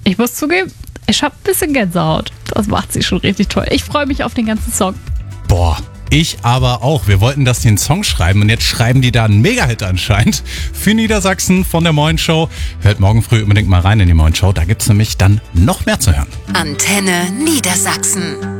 Ich muss zugeben, ich habe ein bisschen Gänsehaut. Das macht sie schon richtig toll. Ich freue mich auf den ganzen Song. Boah, ich aber auch. Wir wollten, dass die einen Song schreiben und jetzt schreiben die da einen Mega-Hit anscheinend für Niedersachsen von der Moin Show. Hört morgen früh unbedingt mal rein in die Moin Show. Da gibt's nämlich dann noch mehr zu hören. Antenne Niedersachsen.